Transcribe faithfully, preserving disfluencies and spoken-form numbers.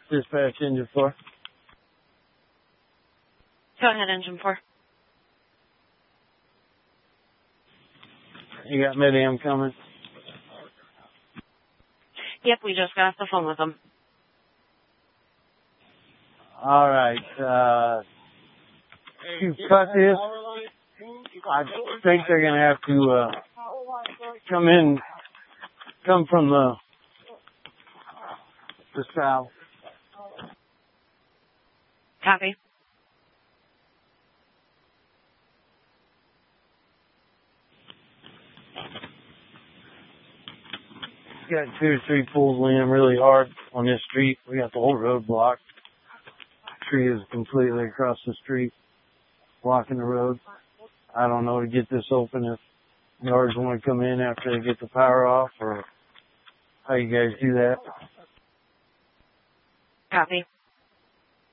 Dispatch engine four. Go ahead, engine four. You got Mid-Am coming? Yep, we just got off the phone with them. All right. Uh, you cut this. I think they're going to have to uh, come in, come from the, the south. Copy. Got two or three pulls leaning really hard on this street. We got the whole road blocked. Tree is completely across the street, blocking the road. I don't know to get this open if yards want to come in after they get the power off, or how you guys do that. Copy.